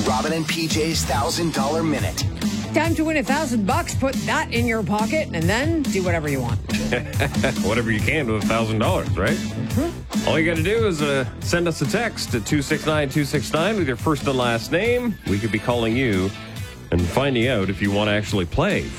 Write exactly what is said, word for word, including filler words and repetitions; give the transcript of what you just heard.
Robin and P J's one thousand dollars Minute. Time to win a thousand bucks. Put that in your pocket and then do whatever you want. Whatever you can with a thousand dollars, right? Mm-hmm. All you got to do is uh, send us a text at two six nine two six nine with your first and last name. We could be calling you and finding out if you want to actually play